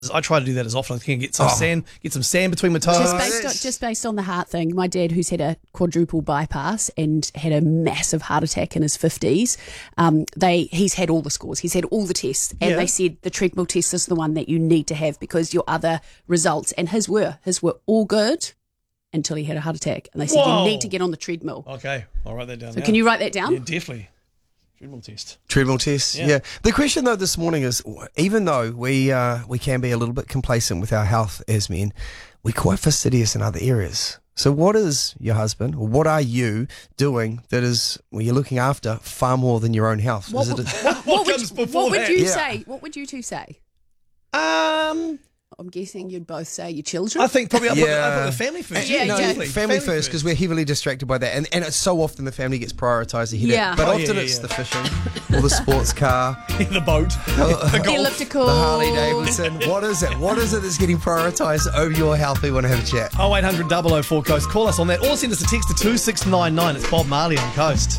I try to do that as often as I can. Get some sand between my toes. Just based on the heart thing, my dad, who's had a quadruple bypass and had a massive heart attack in his 50s, he's had all the scores, he's had all the tests, and they said the treadmill test is the one that you need to have because your other results, and his were all good until he had a heart attack, and they said you need to get on the treadmill. Okay, I'll write that down. So can you write that down? Yeah, definitely. Treadmill test, yeah. The question though this morning is, even though we can be a little bit complacent with our health as men, we're quite fastidious in other areas. So what is your husband, or what are you doing that is, you're looking after far more than your own health? What would you say? What would you two say? I'm guessing you'd both say your children. I think probably I put the family first. Family first, because we're heavily distracted by that, and it's so often the family gets prioritised ahead of it. But often it's the fishing, or the sports car, the boat, the elliptical, the Harley Davidson. What is it? What is it that's getting prioritised over your health? We want to have a chat. 0800 004 Coast. Call us on that, or send us a text to 2699. It's Bob Marley on Coast.